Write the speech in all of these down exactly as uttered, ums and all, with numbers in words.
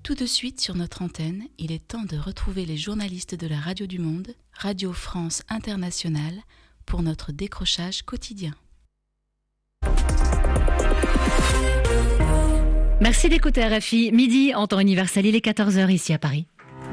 Tout de suite sur notre antenne, il est temps de retrouver les journalistes de la Radio du Monde, Radio France Internationale, pour notre décrochage quotidien. Merci d'écouter R F I. Midi en temps universel, il est quatorze heures ici à Paris.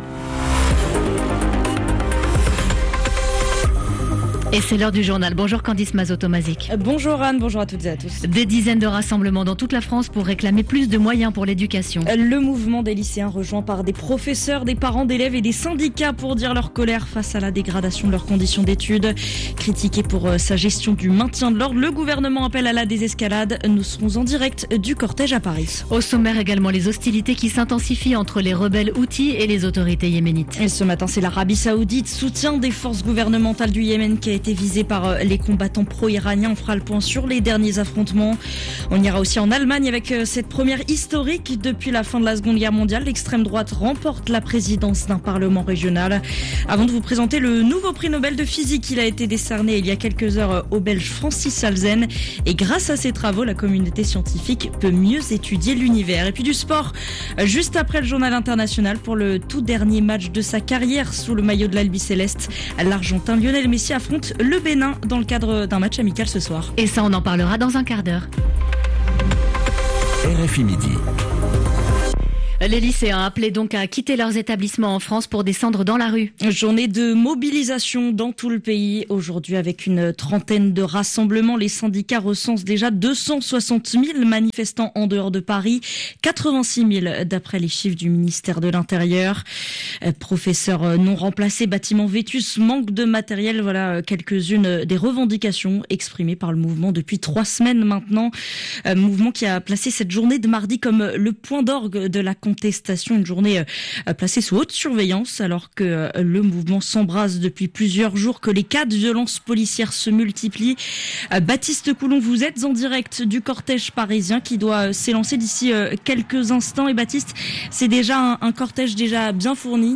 Et c'est l'heure du journal. Bonjour Candice Mazot-Tomazic. Bonjour Anne, bonjour à toutes et à tous. Des dizaines de rassemblements dans toute la France pour réclamer plus de moyens pour l'éducation. Le mouvement des lycéens rejoint par des professeurs, des parents d'élèves et des syndicats pour dire leur colère face à la dégradation de leurs conditions d'études. Critiqué pour sa gestion du maintien de l'ordre, le gouvernement appelle à la désescalade. Nous serons en direct du cortège à Paris. Au sommaire également les hostilités qui s'intensifient entre les rebelles Houthis et les autorités yéménites. Et ce matin, c'est l'Arabie Saoudite, soutien des forces gouvernementales du Yémen qui a été visé par les combattants pro-iraniens. On fera le point sur les derniers affrontements. On ira aussi en Allemagne avec cette première historique depuis la fin de la Seconde Guerre mondiale. L'extrême droite remporte la présidence d'un parlement régional. Avant de vous présenter le nouveau prix Nobel de physique, il a été décerné il y a quelques heures au Belge Francis Salzen. Et grâce à ses travaux, la communauté scientifique peut mieux étudier l'univers. Et puis du sport, juste après le journal international pour le tout dernier match de sa carrière sous le maillot de l'Albi Céleste. L'Argentin Lionel Messi affronte le Bénin dans le cadre d'un match amical ce soir. Et ça, on en parlera dans un quart d'heure. R F I Midi. Les lycéens appelés donc à quitter leurs établissements en France pour descendre dans la rue. Journée de mobilisation dans tout le pays. Aujourd'hui, avec une trentaine de rassemblements, les syndicats recensent déjà deux cent soixante mille manifestants en dehors de Paris, quatre-vingt-six mille d'après les chiffres du ministère de l'Intérieur. Professeurs non remplacés, bâtiments vétus, manque de matériel, voilà quelques-unes des revendications exprimées par le mouvement depuis trois semaines maintenant. Mouvement qui a placé cette journée de mardi comme le point d'orgue de la contestation, une journée placée sous haute surveillance alors que le mouvement s'embrase depuis plusieurs jours, que les cas de violences policières se multiplient. Baptiste Coulon, vous êtes en direct du cortège parisien qui doit s'élancer d'ici quelques instants. Et Baptiste, c'est déjà un, un cortège déjà bien fourni.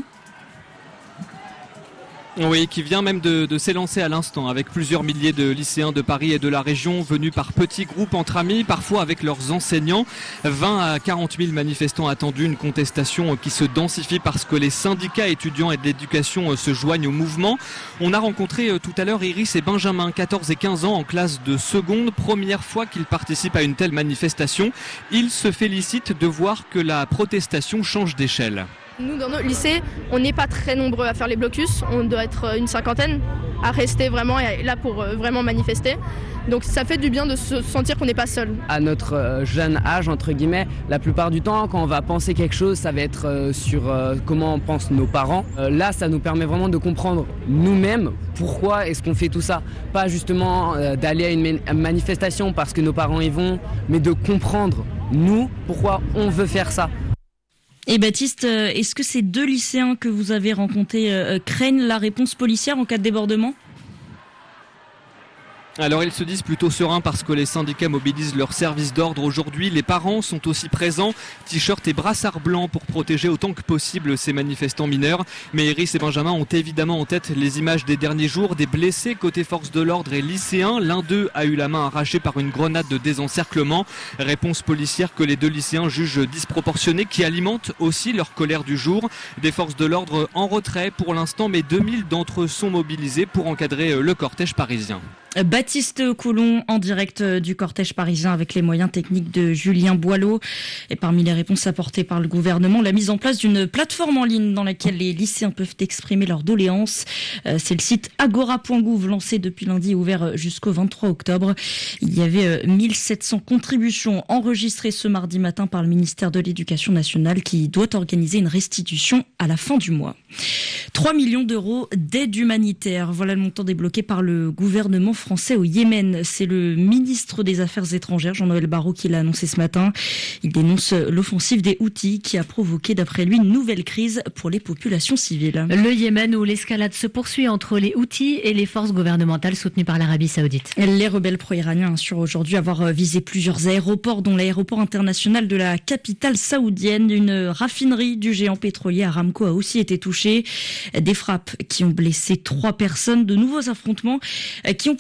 Oui, qui vient même de, de s'élancer à l'instant avec plusieurs milliers de lycéens de Paris et de la région venus par petits groupes entre amis, parfois avec leurs enseignants. vingt à quarante mille manifestants attendus, une contestation qui se densifie parce que les syndicats étudiants et de l'éducation se joignent au mouvement. On a rencontré tout à l'heure Iris et Benjamin, quatorze et quinze ans, en classe de seconde. Première fois qu'ils participent à une telle manifestation. Ils se félicitent de voir que la protestation change d'échelle. Nous, dans notre lycée, on n'est pas très nombreux à faire les blocus. On doit être une cinquantaine à rester vraiment là pour vraiment manifester. Donc ça fait du bien de se sentir qu'on n'est pas seul. À notre jeune âge, entre guillemets, la plupart du temps, quand on va penser quelque chose, ça va être sur comment pensent nos parents. Là, ça nous permet vraiment de comprendre nous-mêmes pourquoi est-ce qu'on fait tout ça. Pas justement d'aller à une manifestation parce que nos parents y vont, mais de comprendre, nous, pourquoi on veut faire ça. Et Baptiste, est-ce que ces deux lycéens que vous avez rencontrés euh, craignent la réponse policière en cas de débordement ? Alors ils se disent plutôt sereins parce que les syndicats mobilisent leur service d'ordre aujourd'hui. Les parents sont aussi présents, t-shirt et brassards blancs pour protéger autant que possible ces manifestants mineurs. Mais Iris et Benjamin ont évidemment en tête les images des derniers jours, des blessés côté forces de l'ordre et lycéens. L'un d'eux a eu la main arrachée par une grenade de désencerclement. Réponse policière que les deux lycéens jugent disproportionnée, qui alimente aussi leur colère du jour. Des forces de l'ordre en retrait pour l'instant, mais deux mille d'entre eux sont mobilisés pour encadrer le cortège parisien. Baptiste Coulon en direct du cortège parisien avec les moyens techniques de Julien Boileau. Et parmi les réponses apportées par le gouvernement, la mise en place d'une plateforme en ligne dans laquelle les lycéens peuvent exprimer leurs doléances. C'est le site agora point gouv lancé depuis lundi et ouvert jusqu'au vingt-trois octobre. Il y avait mille sept cents contributions enregistrées ce mardi matin par le ministère de l'Éducation nationale qui doit organiser une restitution à la fin du mois. trois millions d'euros d'aide humanitaire. Voilà le montant débloqué par le gouvernement français au Yémen. C'est le ministre des Affaires étrangères, Jean-Noël Barrot, qui l'a annoncé ce matin. Il dénonce l'offensive des Houthis qui a provoqué, d'après lui, une nouvelle crise pour les populations civiles. Le Yémen où l'escalade se poursuit entre les Houthis et les forces gouvernementales soutenues par l'Arabie Saoudite. Les rebelles pro-iraniens assurent aujourd'hui avoir visé plusieurs aéroports, dont l'aéroport international de la capitale saoudienne. Une raffinerie du géant pétrolier Aramco a aussi été touchée. Des frappes qui ont blessé trois personnes. De nouveaux affrontements qui ont poussé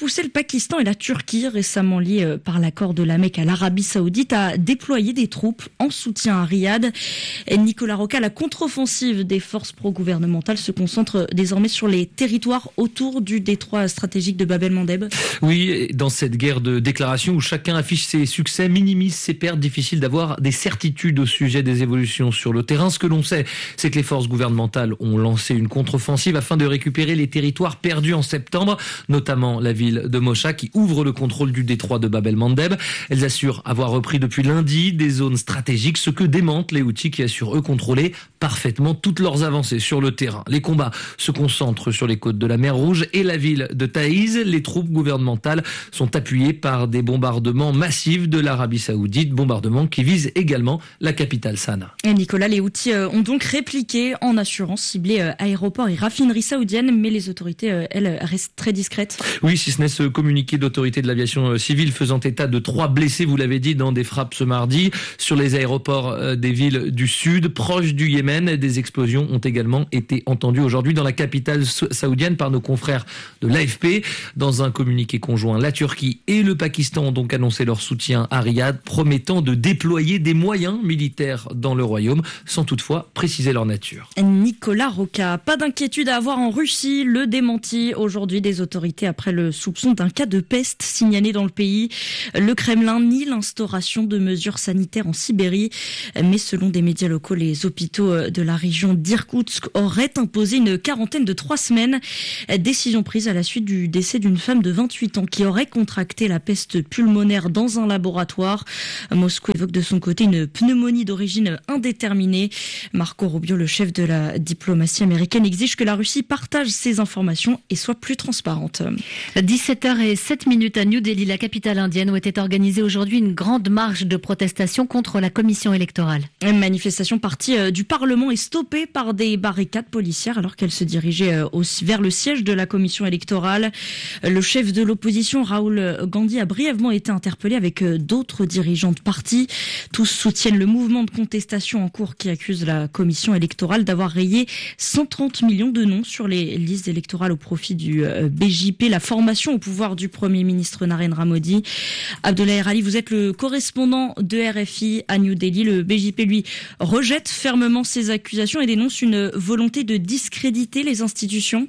poussé le Pakistan et la Turquie, récemment liés par l'accord de la Mecque à l'Arabie Saoudite, à déployer des troupes en soutien à Riyad. Et Nicolas Roca, la contre-offensive des forces pro-gouvernementales se concentre désormais sur les territoires autour du détroit stratégique de Bab el-Mandeb. Oui, dans cette guerre de déclaration où chacun affiche ses succès, minimise ses pertes, difficile d'avoir des certitudes au sujet des évolutions sur le terrain. Ce que l'on sait, c'est que les forces gouvernementales ont lancé une contre-offensive afin de récupérer les territoires perdus en septembre, notamment la ville de Mocha qui ouvre le contrôle du détroit de Bab el-Mandeb. Elles assurent avoir repris depuis lundi des zones stratégiques, ce que démentent les Houthis qui assurent eux contrôler parfaitement toutes leurs avancées sur le terrain. Les combats se concentrent sur les côtes de la mer Rouge et la ville de Taïz. Les troupes gouvernementales sont appuyées par des bombardements massifs de l'Arabie Saoudite, bombardements qui visent également la capitale Sanaa. Et Nicolas, les Houthis ont donc répliqué en assurant cibler aéroports et raffineries saoudiennes, mais les autorités, elles, restent très discrètes. Oui, si ce n'est ce communiqué d'autorité de l'aviation civile faisant état de trois blessés, vous l'avez dit, dans des frappes ce mardi sur les aéroports des villes du sud, proches du Yémen. Des explosions ont également été entendues aujourd'hui dans la capitale saoudienne par nos confrères de l'A F P. Dans un communiqué conjoint, la Turquie et le Pakistan ont donc annoncé leur soutien à Riyad, promettant de déployer des moyens militaires dans le royaume, sans toutefois préciser leur nature. Nicolas Roca, pas d'inquiétude à avoir en Russie, le démenti aujourd'hui des autorités après le soupçon d'un cas de peste signalé dans le pays. Le Kremlin nie l'instauration de mesures sanitaires en Sibérie, mais selon des médias locaux, les hôpitaux de la région d'Irkoutsk auraient imposé une quarantaine de trois semaines. Décision prise à la suite du décès d'une femme de vingt-huit ans qui aurait contracté la peste pulmonaire dans un laboratoire. Moscou évoque de son côté une pneumonie d'origine indéterminée. Marco Rubio, le chef de la diplomatie américaine, exige que la Russie partage ces informations et soit plus transparente. dix-sept heures zéro sept minutes à New Delhi, la capitale indienne, où était organisée aujourd'hui une grande marche de protestation contre la commission électorale. Une manifestation partie du Parlement est stoppée par des barricades policières alors qu'elle se dirigeait aussi vers le siège de la commission électorale. Le chef de l'opposition, Rahul Gandhi, a brièvement été interpellé avec d'autres dirigeants de parti. Tous soutiennent le mouvement de contestation en cours qui accuse la commission électorale d'avoir rayé cent trente millions de noms sur les listes électorales au profit du B J P, la formation au pouvoir du Premier ministre Narendra Modi. Abdoulaye Ali, vous êtes le correspondant de R F I à New Delhi. Le B J P, lui, rejette fermement ces accusations et dénonce une volonté de discréditer les institutions.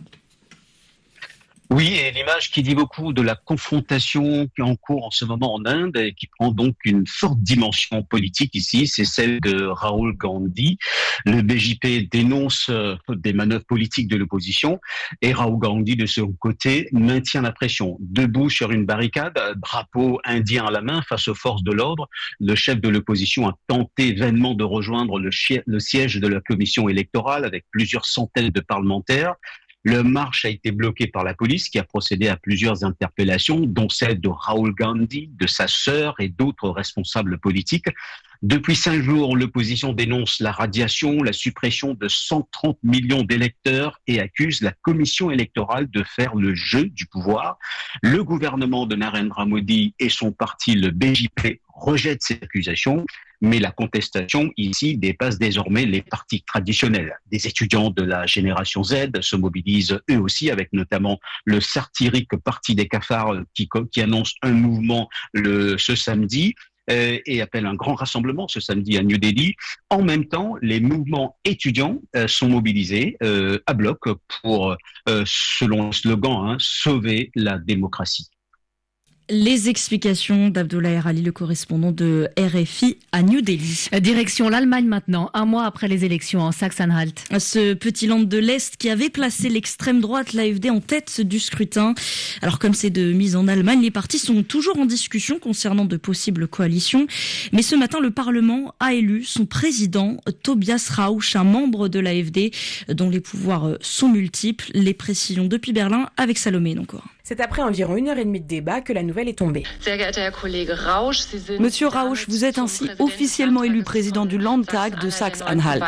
Oui, et l'image qui dit beaucoup de la confrontation qui est en cours en ce moment en Inde et qui prend donc une forte dimension politique ici, c'est celle de Rahul Gandhi. Le B J P dénonce des manœuvres politiques de l'opposition et Rahul Gandhi, de son côté, maintient la pression. Debout sur une barricade, drapeau indien à la main face aux forces de l'ordre, le chef de l'opposition a tenté vainement de rejoindre le, chi- le siège de la commission électorale avec plusieurs centaines de parlementaires. Le marche a été bloqué par la police qui a procédé à plusieurs interpellations, dont celle de Rahul Gandhi, de sa sœur et d'autres responsables politiques. Depuis cinq jours, l'opposition dénonce la radiation, la suppression de cent trente millions d'électeurs et accuse la commission électorale de faire le jeu du pouvoir. Le gouvernement de Narendra Modi et son parti, le B J P, rejettent ces accusations. Mais la contestation ici dépasse désormais les partis traditionnels. Des étudiants de la génération Z se mobilisent eux aussi, avec notamment le satirique Parti des cafards qui, qui annonce un mouvement le, ce samedi euh, et appelle un grand rassemblement ce samedi à New Delhi. En même temps, les mouvements étudiants euh, sont mobilisés euh, à bloc pour, euh, selon le slogan, hein, sauver la démocratie. Les explications d'Abdoulaye Ali, le correspondant de R F I à New Delhi. Direction l'Allemagne maintenant, un mois après les élections en Saxe-Anhalt. Ce petit land de l'Est qui avait placé l'extrême droite, l'A F D, en tête du scrutin. Alors comme c'est de mise en Allemagne, les partis sont toujours en discussion concernant de possibles coalitions. Mais ce matin, le Parlement a élu son président, Tobias Rausch, un membre de l'A F D dont les pouvoirs sont multiples. Les précisions depuis Berlin avec Salomé Noncourt. C'est après environ une heure et demie de débat que la nouvelle est tombée. Monsieur Rausch, vous êtes ainsi officiellement élu président du Landtag de Saxe-Anhalt.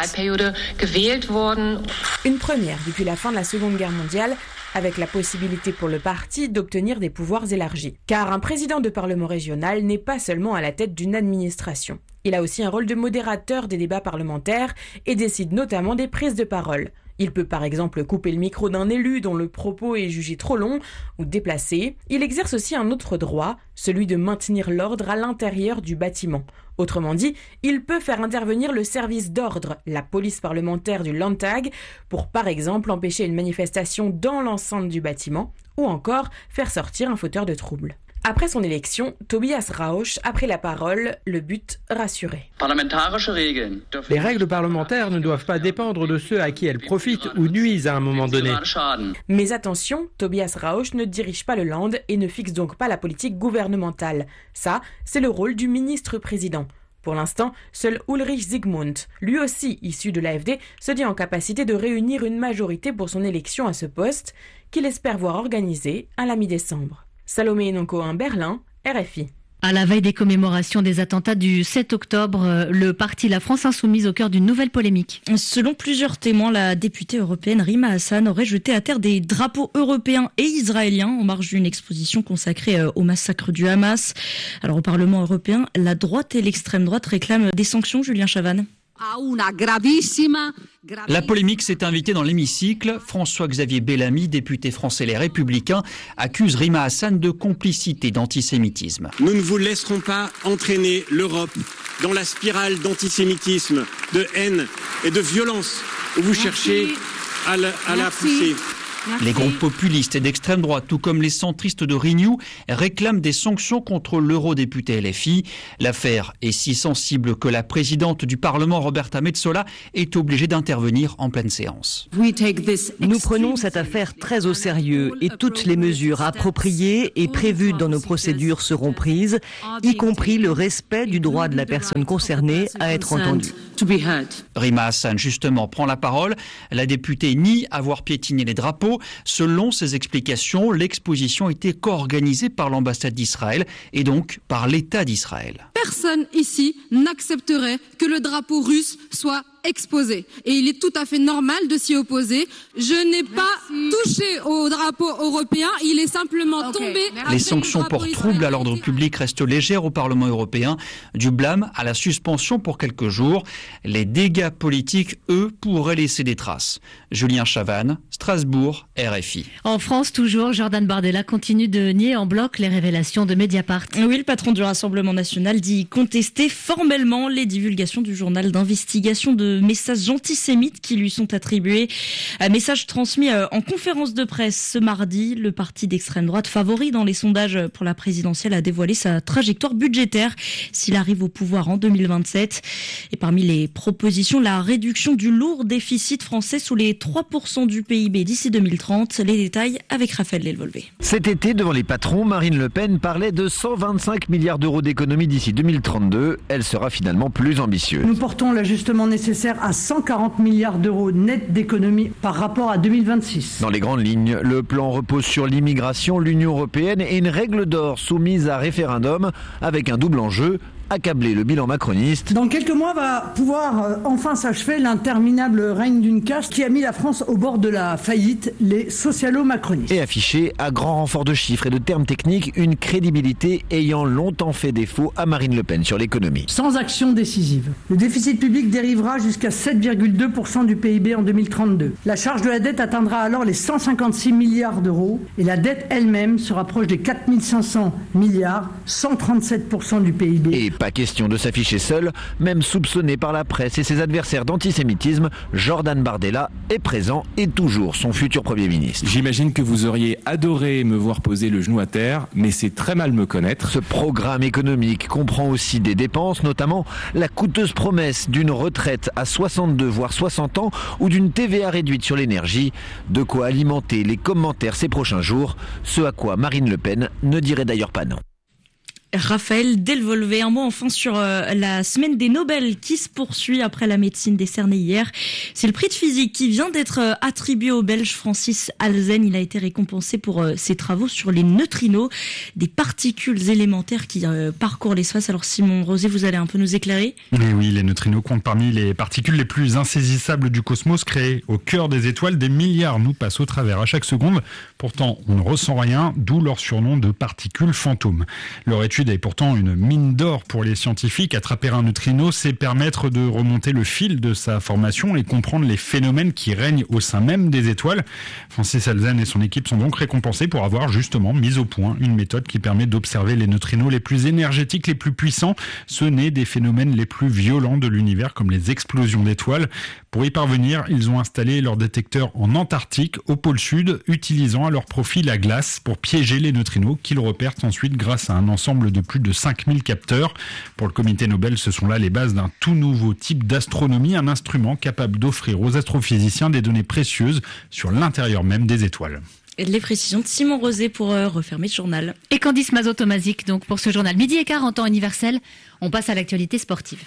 Une première depuis la fin de la Seconde Guerre mondiale, avec la possibilité pour le parti d'obtenir des pouvoirs élargis. Car un président de parlement régional n'est pas seulement à la tête d'une administration. Il a aussi un rôle de modérateur des débats parlementaires et décide notamment des prises de parole. Il peut par exemple couper le micro d'un élu dont le propos est jugé trop long ou déplacé. Il exerce aussi un autre droit, celui de maintenir l'ordre à l'intérieur du bâtiment. Autrement dit, il peut faire intervenir le service d'ordre, la police parlementaire du Landtag, pour par exemple empêcher une manifestation dans l'enceinte du bâtiment ou encore faire sortir un fauteur de trouble. Après son élection, Tobias Rausch a pris la parole, le but rassuré. Les règles parlementaires ne doivent pas dépendre de ceux à qui elles profitent ou nuisent à un moment donné. Mais attention, Tobias Rausch ne dirige pas le Land et ne fixe donc pas la politique gouvernementale. Ça, c'est le rôle du ministre-président. Pour l'instant, seul Ulrich Zygmunt, lui aussi issu de l'A F D, se dit en capacité de réunir une majorité pour son élection à ce poste, qu'il espère voir organisée à la mi-décembre. Salomé Nonko, Berlin, R F I. À la veille des commémorations des attentats du sept octobre, le parti La France Insoumise au cœur d'une nouvelle polémique. Selon plusieurs témoins, la députée européenne Rima Hassan aurait jeté à terre des drapeaux européens et israéliens en marge d'une exposition consacrée au massacre du Hamas. Alors au Parlement européen, la droite et l'extrême droite réclament des sanctions, Julien Chavannes. La polémique s'est invitée dans l'hémicycle. François-Xavier Bellamy, député français Les Républicains, accuse Rima Hassan de complicité d'antisémitisme. Nous ne vous laisserons pas entraîner l'Europe dans la spirale d'antisémitisme, de haine et de violence où vous cherchez à la, à la pousser. Merci. Les groupes populistes et d'extrême droite, tout comme les centristes de Renew, réclament des sanctions contre l'eurodéputé L F I. L'affaire est si sensible que la présidente du Parlement, Roberta Metsola, est obligée d'intervenir en pleine séance. Nous prenons cette affaire très au sérieux et toutes les mesures appropriées et prévues dans nos procédures seront prises, y compris le respect du droit de la personne concernée à être entendue. Rima Hassan, justement, prend la parole. La députée nie avoir piétiné les drapeaux. Selon ses explications, l'exposition était co-organisée par l'ambassade d'Israël et donc par l'État d'Israël. Personne ici n'accepterait que le drapeau russe soit exposé. Et il est tout à fait normal de s'y opposer. Je n'ai pas touché au drapeau européen, il est simplement okay. tombé. Les sanctions pour trouble à l'ordre public restent légères au Parlement européen. Du blâme à la suspension pour quelques jours. Les dégâts politiques, eux, pourraient laisser des traces. Julien Chavannes, Strasbourg, R F I. En France, toujours, Jordan Bardella continue de nier en bloc les révélations de Mediapart. Oui, le patron du Rassemblement national dit contester formellement les divulgations du journal d'investigation de messages antisémites qui lui sont attribués. Un message transmis en conférence de presse ce mardi. Le parti d'extrême droite favori dans les sondages pour la présidentielle a dévoilé sa trajectoire budgétaire s'il arrive au pouvoir en deux mille vingt-sept. Et parmi les propositions, la réduction du lourd déficit français sous les trois pour cent du P I B d'ici deux mille trente. Les détails avec Raphaël Delvolvé. Cet été, devant les patrons, Marine Le Pen parlait de cent vingt-cinq milliards d'euros d'économies d'ici deux mille trente-deux. Elle sera finalement plus ambitieuse. Nous portons l'ajustement nécessaire à cent quarante milliards d'euros net d'économies par rapport à deux mille vingt-six. Dans les grandes lignes, le plan repose sur l'immigration, l'Union européenne et une règle d'or soumise à référendum avec un double enjeu. Accabler le bilan macroniste. Dans quelques mois va pouvoir euh, enfin s'achever l'interminable règne d'une caste qui a mis la France au bord de la faillite, les socialo-macronistes. Et afficher, à grand renfort de chiffres et de termes techniques, une crédibilité ayant longtemps fait défaut à Marine Le Pen sur l'économie. Sans action décisive, le déficit public dérivera jusqu'à sept virgule deux pour cent du P I B en deux mille trente-deux. La charge de la dette atteindra alors les cent cinquante-six milliards d'euros et la dette elle-même se rapproche des quatre mille cinq cents milliards, cent trente-sept pour cent du P I B. Et pas question de s'afficher seul, même soupçonné par la presse et ses adversaires d'antisémitisme, Jordan Bardella est présent et toujours son futur Premier ministre. J'imagine que vous auriez adoré me voir poser le genou à terre, mais c'est très mal me connaître. Ce programme économique comprend aussi des dépenses, notamment la coûteuse promesse d'une retraite à soixante-deux voire soixante ans ou d'une T V A réduite sur l'énergie, de quoi alimenter les commentaires ces prochains jours, ce à quoi Marine Le Pen ne dirait d'ailleurs pas non. Raphaël Delvolvé, un mot enfin sur euh, la semaine des Nobel qui se poursuit après la médecine décernée hier. C'est le prix de physique qui vient d'être euh, attribué au Belge Francis Halzen. Il a été récompensé pour euh, ses travaux sur les neutrinos, des particules élémentaires qui euh, parcourent l'espace. Alors Simon Rosé, vous allez un peu nous éclairer ? Oui, oui, les neutrinos comptent parmi les particules les plus insaisissables du cosmos, créées au cœur des étoiles. Des milliards nous passent au travers à chaque seconde. Pourtant, on ne ressent rien, d'où leur surnom de particules fantômes. Leur étude l'étude est pourtant une mine d'or pour les scientifiques. Attraper un neutrino, c'est permettre de remonter le fil de sa formation et comprendre les phénomènes qui règnent au sein même des étoiles. Francis Alzen et son équipe sont donc récompensés pour avoir justement mis au point une méthode qui permet d'observer les neutrinos les plus énergétiques, les plus puissants, ceux nés des phénomènes les plus violents de l'univers comme les explosions d'étoiles. Pour y parvenir, ils ont installé leur détecteur en Antarctique, au pôle sud, utilisant à leur profit la glace pour piéger les neutrinos qu'ils repèrent ensuite grâce à un ensemble de plus de cinq mille capteurs. Pour le comité Nobel, ce sont là les bases d'un tout nouveau type d'astronomie, un instrument capable d'offrir aux astrophysiciens des données précieuses sur l'intérieur même des étoiles. Et les précisions de Simon Rosé pour euh, refermer ce journal. Et Candice Mazot-Tomazic, donc pour ce journal midi et quart en temps universel, on passe à l'actualité sportive.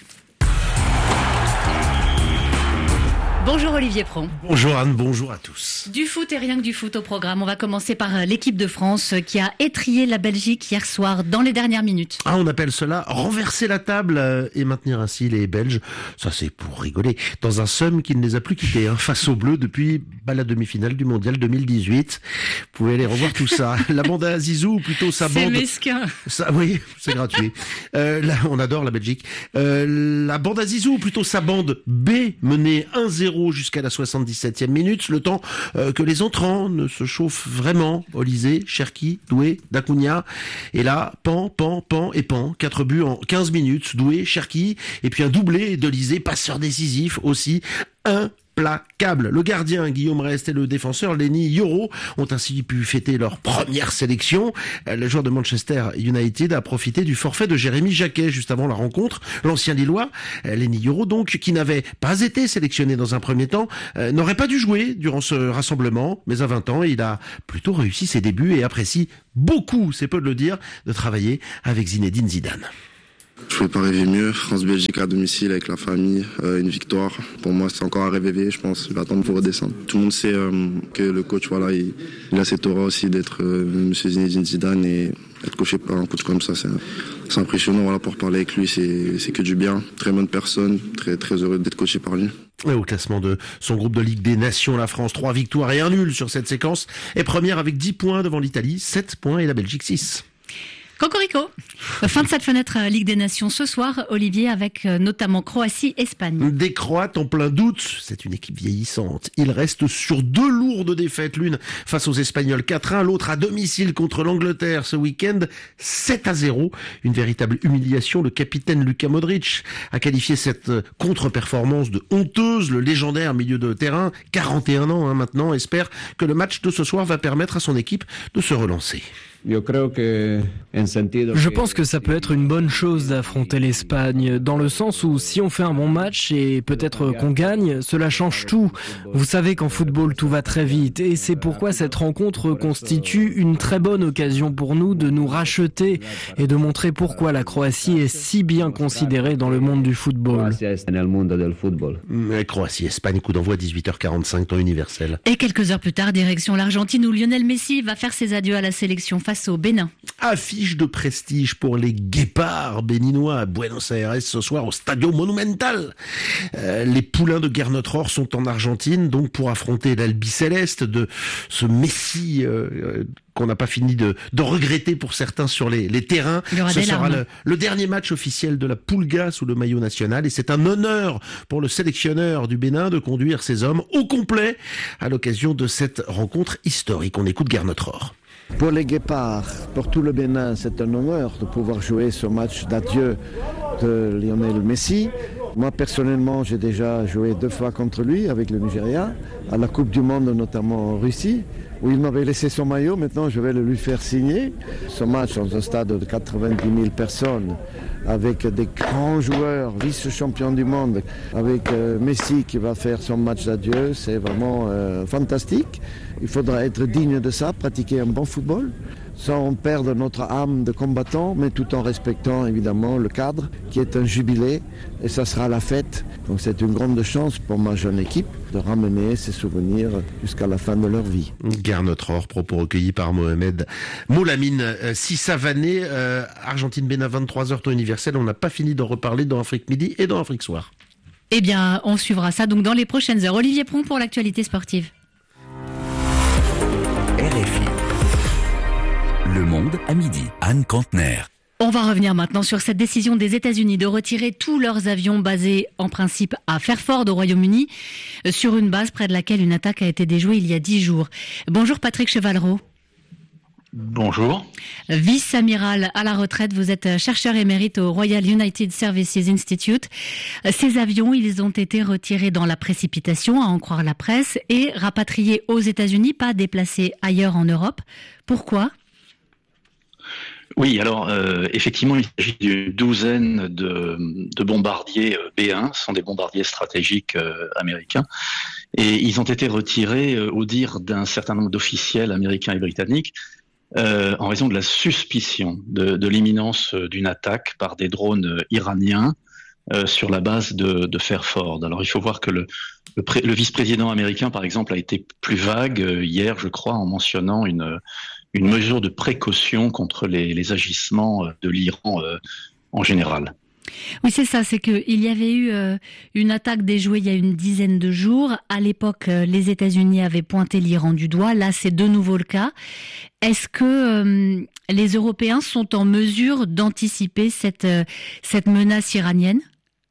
Bonjour Olivier Pron. Bonjour Anne, bonjour à tous. Du foot et rien que du foot au programme. On va commencer par l'équipe de France qui a étrillé la Belgique hier soir dans les dernières minutes. Ah, on appelle cela renverser la table et maintenir ainsi les Belges. Ça c'est pour rigoler. Dans un somme qui ne les a plus quittés hein, face aux Bleus depuis bah, la demi-finale du Mondial deux mille dix-huit. Vous pouvez aller revoir tout ça. La bande à Zizou, ou plutôt sa c'est bande... C'est mesquin. Ça, oui, c'est gratuit. Euh, là, on adore la Belgique. Euh, la bande à Zizou, ou plutôt sa bande B, menée un zéro jusqu'à la soixante-dix-septième minute, le temps euh, que les entrants ne se chauffent vraiment. Olysée, Cherki, Doué, Dacunia. Et là, pan, pan, pan et pan. Quatre buts en quinze minutes. Doué, Cherki. Et puis un doublé d'Olysée, passeur décisif aussi. Un implacable. Le gardien Guillaume Rest et le défenseur Lenny Yoro ont ainsi pu fêter leur première sélection. Le joueur de Manchester United a profité du forfait de Jérémy Jacquet juste avant la rencontre. L'ancien Lillois, Lenny Yoro donc, qui n'avait pas été sélectionné dans un premier temps, euh, n'aurait pas dû jouer durant ce rassemblement, mais à vingt ans, il a plutôt réussi ses débuts et apprécie beaucoup, c'est peu de le dire, de travailler avec Zinedine Zidane. Je pouvais pas rêver mieux. France-Belgique à domicile avec la famille, euh, une victoire. Pour moi, c'est encore un rêve éveillé, je pense. Je vais attendre pour redescendre. Tout le monde sait euh, que le coach, voilà, il, il a cette aura aussi d'être euh, Monsieur Zinedine Zidane et être coaché par un coach comme ça, c'est, c'est impressionnant. Voilà, pour parler avec lui, c'est, c'est que du bien. Très bonne personne, très très heureux d'être coaché par lui. Et au classement de son groupe de Ligue des Nations, la France, trois victoires et un nul sur cette séquence, est première avec dix points devant l'Italie, sept points et la Belgique six. Cocorico. Fin de cette fenêtre Ligue des Nations ce soir, Olivier, avec notamment Croatie-Espagne. Des Croates en plein doute, c'est une équipe vieillissante. Ils restent sur deux lourdes défaites, l'une face aux Espagnols quatre un, l'autre à domicile contre l'Angleterre ce week-end sept à zéro. Une véritable humiliation. Le capitaine Luka Modric a qualifié cette contre-performance de honteuse. Le légendaire milieu de terrain, quarante et un ans hein, maintenant, espère que le match de ce soir va permettre à son équipe de se relancer. Je pense que ça peut être une bonne chose d'affronter l'Espagne, dans le sens où si on fait un bon match et peut-être qu'on gagne, cela change tout. Vous savez qu'en football tout va très vite et c'est pourquoi cette rencontre constitue une très bonne occasion pour nous de nous racheter et de montrer pourquoi la Croatie est si bien considérée dans le monde du football. Croatie-Espagne, coup d'envoi dix-huit heures quarante-cinq, temps universel. Et quelques heures plus tard, direction l'Argentine où Lionel Messi va faire ses adieux à la sélection face au Bénin. Affiche de prestige pour les guépards béninois à Buenos Aires ce soir au Stadio Monumental. Euh, les poulains de Gernot-Rohr sont en Argentine donc pour affronter l'Albiceleste de ce Messi euh, qu'on n'a pas fini de, de regretter pour certains sur les, les terrains. Ce sera le, le dernier match officiel de la Pulga sous le maillot national et c'est un honneur pour le sélectionneur du Bénin de conduire ses hommes au complet à l'occasion de cette rencontre historique. On écoute Gernot-Rohr. Pour les Guépards, pour tout le Bénin, c'est un honneur de pouvoir jouer ce match d'adieu de Lionel Messi. Moi, personnellement, j'ai déjà joué deux fois contre lui avec le Nigeria, à la Coupe du Monde, notamment en Russie, où il m'avait laissé son maillot. Maintenant, je vais le lui faire signer. Ce match dans un stade de quatre-vingt-dix mille personnes, avec des grands joueurs, vice-champions du monde, avec euh, Messi qui va faire son match d'adieu, c'est vraiment euh, fantastique. Il faudra être digne de ça, pratiquer un bon football, sans perdre notre âme de combattant, mais tout en respectant évidemment le cadre, qui est un jubilé, et ça sera la fête. Donc c'est une grande chance pour ma jeune équipe de ramener ces souvenirs jusqu'à la fin de leur vie. Gernot-Rohr, propos recueillis par Mohamed Moulamine. Euh, Sissavané, euh, Argentine-Bénin, vingt-trois heures, temps universel. On n'a pas fini d'en reparler dans Afrique Midi et dans Afrique Soir. Eh bien, on suivra ça donc dans les prochaines heures. Olivier Pron pour l'actualité sportive. R F I. Le Monde à midi. Anne Cantner. On va revenir maintenant sur cette décision des États-Unis de retirer tous leurs avions basés en principe à Fairford au Royaume-Uni, sur une base près de laquelle une attaque a été déjouée il y a dix jours. Bonjour Patrick Chevalreau. Bonjour. Vice-amiral à la retraite, vous êtes chercheur émérite au Royal United Services Institute. Ces avions, ils ont été retirés dans la précipitation, à en croire la presse, et rapatriés aux États-Unis, pas déplacés ailleurs en Europe. Pourquoi ? Oui, alors euh, effectivement, il s'agit d'une douzaine de, de bombardiers B un, ce sont des bombardiers stratégiques euh, américains, et ils ont été retirés euh, au dire d'un certain nombre d'officiels américains et britanniques euh, en raison de la suspicion de, de l'imminence d'une attaque par des drones iraniens euh, sur la base de, de Fairford. Alors il faut voir que le, le, pré, le vice-président américain, par exemple, a été plus vague euh, hier, je crois, en mentionnant une une mesure de précaution contre les, les agissements de l'Iran euh, en général. Oui, c'est ça, c'est qu'il y avait eu euh, une attaque déjouée il y a une dizaine de jours. À l'époque, euh, les États-Unis avaient pointé l'Iran du doigt. Là, c'est de nouveau le cas. Est-ce que euh, les Européens sont en mesure d'anticiper cette, euh, cette menace iranienne ?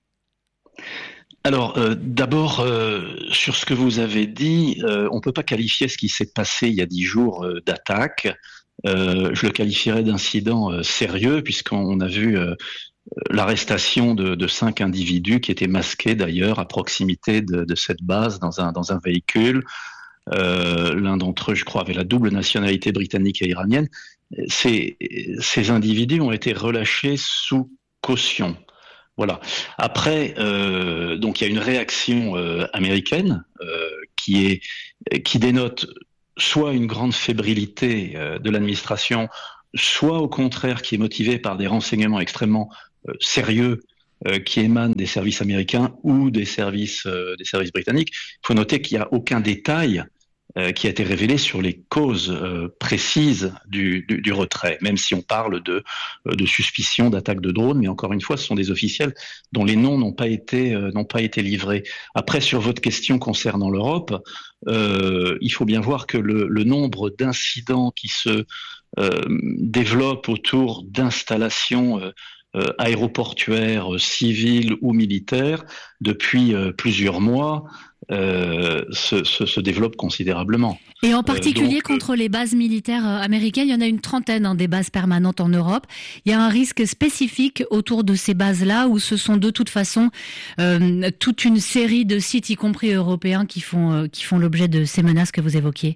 Alors, euh, d'abord, euh, sur ce que vous avez dit, euh, on ne peut pas qualifier ce qui s'est passé il y a dix jours euh, d'attaque. Euh, je le qualifierais d'incident euh, sérieux, puisqu'on a vu euh, l'arrestation de, de cinq individus qui étaient masqués d'ailleurs à proximité de, de cette base dans un, dans un véhicule. Euh, l'un d'entre eux, je crois, avait la double nationalité britannique et iranienne. Ces, ces individus ont été relâchés sous caution. Voilà. Après, euh, donc il y a une réaction euh, américaine euh, qui est qui dénote soit une grande fébrilité euh, de l'administration, soit au contraire qui est motivée par des renseignements extrêmement euh, sérieux euh, qui émanent des services américains ou des services euh, des services britanniques. Il faut noter qu'il n'y a aucun détail Euh, qui a été révélé sur les causes euh, précises du, du, du retrait, même si on parle de, euh, de suspicion d'attaque de drones, mais encore une fois, ce sont des officiels dont les noms n'ont pas été, euh, n'ont pas été livrés. Après, sur votre question concernant l'Europe, euh, il faut bien voir que le, le nombre d'incidents qui se euh, développent autour d'installations euh, euh, aéroportuaires, euh, civiles ou militaires, depuis euh, plusieurs mois, Euh, se, se, se développe considérablement. Et en particulier euh, donc, contre les bases militaires américaines, il y en a une trentaine, hein, des bases permanentes en Europe. Il y a un risque spécifique autour de ces bases-là, où ce sont de toute façon euh, toute une série de sites, y compris européens, qui font, euh, qui font l'objet de ces menaces que vous évoquiez.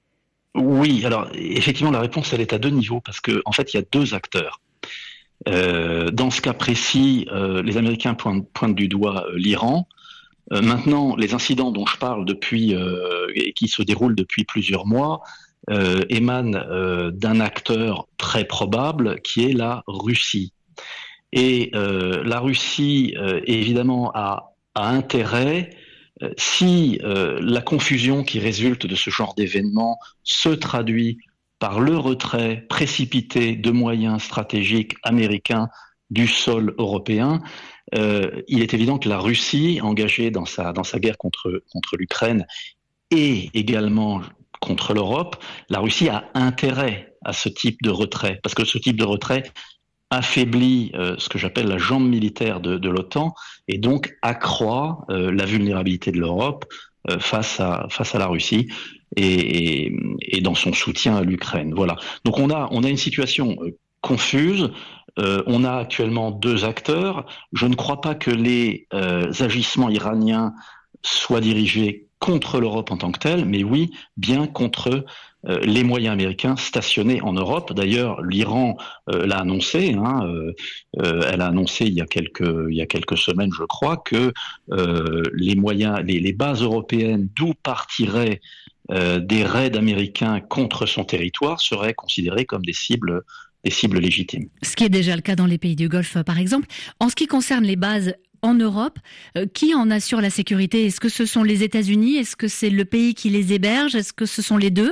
Oui, alors effectivement, la réponse, elle est à deux niveaux, parce que en fait, il y a deux acteurs. Euh, dans ce cas précis, euh, les Américains pointent, pointent du doigt euh, l'Iran. Euh, maintenant, les incidents dont je parle depuis euh, et qui se déroulent depuis plusieurs mois euh, émanent euh, d'un acteur très probable qui est la Russie. Et euh, la Russie, euh, évidemment, a, a intérêt, euh, si euh, la confusion qui résulte de ce genre d'événement se traduit par le retrait précipité de moyens stratégiques américains du sol européen, euh, il est évident que la Russie, engagée dans sa, dans sa guerre contre, contre l'Ukraine et également contre l'Europe, la Russie a intérêt à ce type de retrait, parce que ce type de retrait affaiblit euh, ce que j'appelle la jambe militaire de, de l'OTAN et donc accroît euh, la vulnérabilité de l'Europe euh, face à, face à la Russie et, et, et dans son soutien à l'Ukraine. Voilà. Donc on a, on a une situation euh, confuse. Euh, on a actuellement deux acteurs. Je ne crois pas que les euh, agissements iraniens soient dirigés contre l'Europe en tant que telle, mais oui, bien contre euh, les moyens américains stationnés en Europe. D'ailleurs, l'Iran euh, l'a annoncé. Hein, euh, euh, elle a annoncé il y a quelques il y a quelques semaines, je crois, que euh, les moyens, les, les bases européennes d'où partiraient euh, des raids américains contre son territoire seraient considérées comme des cibles. des cibles légitimes. Ce qui est déjà le cas dans les pays du Golfe, par exemple. En ce qui concerne les bases en Europe, euh, qui en assure la sécurité ? Est-ce que ce sont les États-Unis ? Est-ce que c'est le pays qui les héberge ? Est-ce que ce sont les deux ?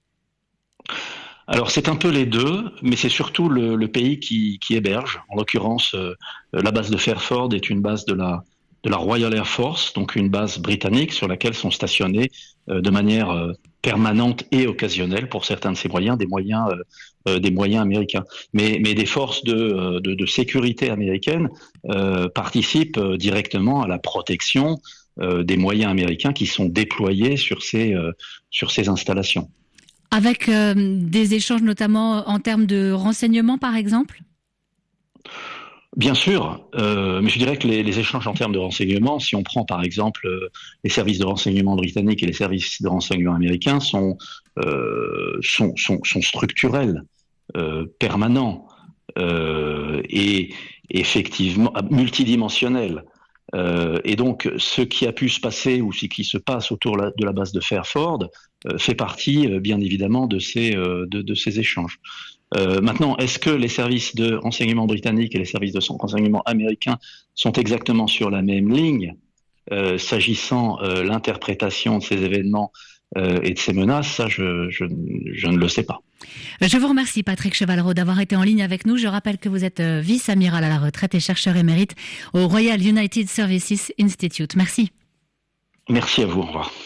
Alors c'est un peu les deux, mais c'est surtout le, le pays qui, qui héberge. En l'occurrence, euh, la base de Fairford est une base de la de la Royal Air Force, donc une base britannique sur laquelle sont stationnés euh, de manière euh, permanente et occasionnelle pour certains de ces moyens, des moyens, euh, euh, des moyens américains. Mais, mais des forces de, de, de sécurité américaines euh, participent euh, directement à la protection euh, des moyens américains qui sont déployés sur ces, euh, sur ces installations. Avec euh, des échanges notamment en termes de renseignements, par exemple ? Bien sûr, euh, mais je dirais que les, les échanges en termes de renseignements, si on prend par exemple euh, les services de renseignement britanniques et les services de renseignement américains, sont, euh, sont, sont, sont structurels, euh, permanents euh, et effectivement multidimensionnels. Euh, et donc, ce qui a pu se passer ou ce qui se passe autour la, de la base de Fairford euh, fait partie, euh, bien évidemment, de ces, euh, de, de ces échanges. Euh, maintenant, est-ce que les services de renseignement britanniques et les services de renseignement américains sont exactement sur la même ligne euh, s'agissant de euh, l'interprétation de ces événements euh, et de ces menaces? Ça, je, je, je ne le sais pas. Je vous remercie Patrick Chevallereau d'avoir été en ligne avec nous. Je rappelle que vous êtes vice-amiral à la retraite et chercheur émérite au Royal United Services Institute. Merci. Merci à vous. Au revoir.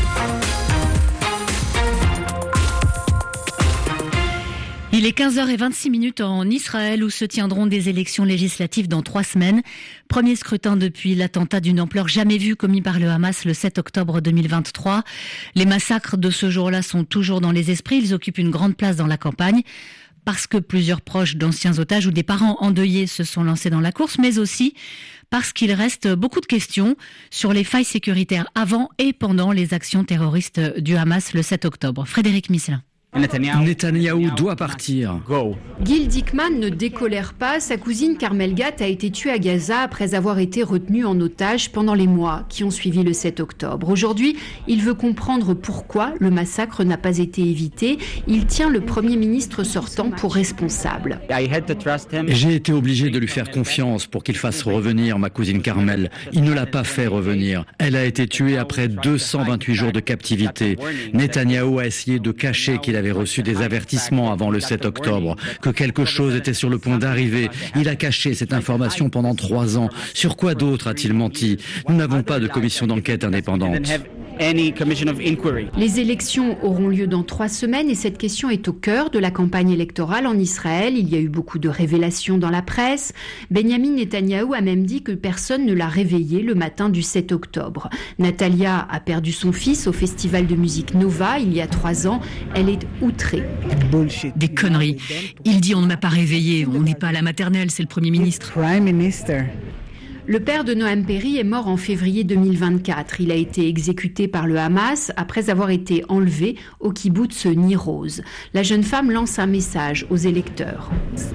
Il est quinze heures vingt-six minutes en Israël où se tiendront des élections législatives dans trois semaines. Premier scrutin depuis l'attentat d'une ampleur jamais vue commis par le Hamas le sept octobre deux mille vingt-trois. Les massacres de ce jour-là sont toujours dans les esprits. Ils occupent une grande place dans la campagne parce que plusieurs proches d'anciens otages ou des parents endeuillés se sont lancés dans la course, mais aussi parce qu'il reste beaucoup de questions sur les failles sécuritaires avant et pendant les actions terroristes du Hamas le sept octobre. Frédéric Misselin. Netanyahou doit partir. Gil Dickman ne décolère pas. Sa cousine Carmel Gat a été tuée à Gaza après avoir été retenue en otage pendant les mois qui ont suivi le sept octobre. Aujourd'hui, il veut comprendre pourquoi le massacre n'a pas été évité. Il tient le Premier ministre sortant pour responsable. J'ai été obligé de lui faire confiance pour qu'il fasse revenir ma cousine Carmel. Il ne l'a pas fait revenir. Elle a été tuée après deux cent vingt-huit jours de captivité. Netanyahou a essayé de cacher qu'il avait avait reçu des avertissements avant le sept octobre, que quelque chose était sur le point d'arriver. Il a caché cette information pendant trois ans. Sur quoi d'autre a-t-il menti? Nous n'avons pas de commission d'enquête indépendante. Les élections auront lieu dans trois semaines et cette question est au cœur de la campagne électorale en Israël. Il y a eu beaucoup de révélations dans la presse. Benjamin Netanyahou a même dit que personne ne l'a réveillé le matin du sept octobre. Natalia a perdu son fils au festival de musique Nova il y a trois ans. Elle est outrée. Des conneries. Il dit on ne m'a pas réveillé. On n'est pas à la maternelle, c'est le Premier ministre. Le père de Noam Perry est mort en février deux mille vingt-quatre. Il a été exécuté par le Hamas après avoir été enlevé au kibboutz Nir Oz. La jeune femme lance un message aux électeurs.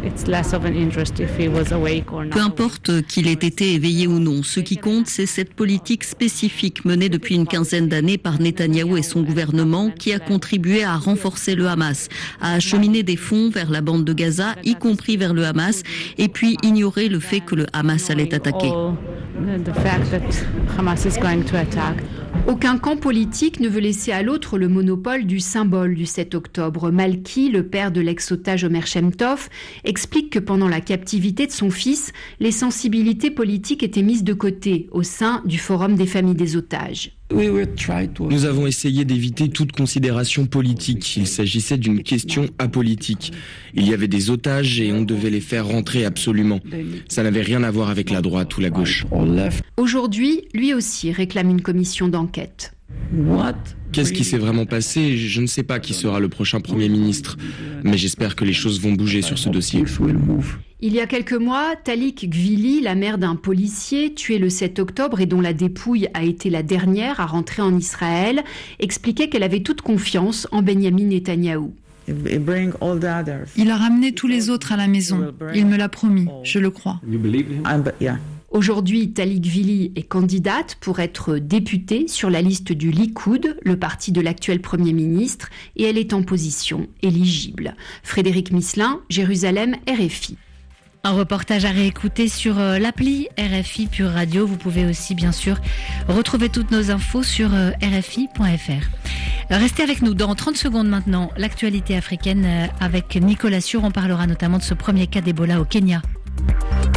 Peu importe qu'il ait été éveillé ou non, ce qui compte, c'est cette politique spécifique menée depuis une quinzaine d'années par Netanyahou et son gouvernement qui a contribué à renforcer le Hamas, à acheminer des fonds vers la bande de Gaza, y compris vers le Hamas, et puis ignorer le fait que le Hamas allait attaquer. Aucun camp politique ne veut laisser à l'autre le monopole du symbole du sept octobre. Malki, le père de l'ex-otage Omer Shem Tov, explique que pendant la captivité de son fils, les sensibilités politiques étaient mises de côté au sein du Forum des familles des otages. Nous avons essayé d'éviter toute considération politique. Il s'agissait d'une question apolitique. Il y avait des otages et on devait les faire rentrer absolument. Ça n'avait rien à voir avec la droite ou la gauche. Aujourd'hui, lui aussi réclame une commission d'enquête. Qu'est-ce qui s'est vraiment passé? Je ne sais pas qui sera le prochain Premier ministre, mais j'espère que les choses vont bouger sur ce dossier. Il y a quelques mois, Talik Gvili, la mère d'un policier tué le sept octobre et dont la dépouille a été la dernière à rentrer en Israël, expliquait qu'elle avait toute confiance en Benjamin Netanyahou. Il a ramené tous les autres à la maison. Il me l'a promis, je le crois. Aujourd'hui, Talik Gvili est candidate pour être députée sur la liste du Likoud, le parti de l'actuel Premier ministre, et elle est en position éligible. Frédéric Misselin, Jérusalem, R F I. Un reportage à réécouter sur l'appli R F I Pure Radio. Vous pouvez aussi, bien sûr, retrouver toutes nos infos sur R F I point F R. Restez avec nous dans trente secondes maintenant. L'actualité africaine avec Nicolas Sûr. On parlera notamment de ce premier cas d'Ebola au Kenya.